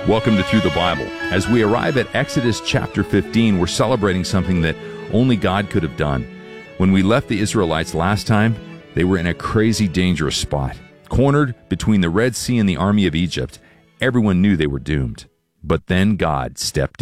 Welcome to Through the Bible. As we arrive at Exodus chapter 15, we're celebrating something that only God could have done. When we left the Israelites last time, they were in a crazy, dangerous spot. Cornered between the Red Sea and the army of Egypt, everyone knew they were doomed. But then God stepped in.